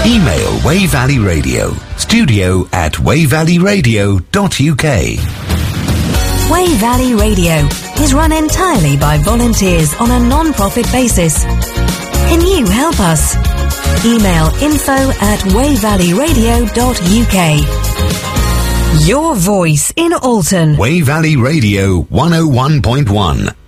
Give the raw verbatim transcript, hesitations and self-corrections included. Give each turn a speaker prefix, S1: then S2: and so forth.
S1: Email Wey Valley Radio, studio at wey valley radio dot u k.
S2: Wey Valley Radio is run entirely by volunteers on a non-profit basis. Can you help us? Email info at wey valley radio dot u k. Your voice in Alton.
S1: Wey Valley Radio one oh one point one.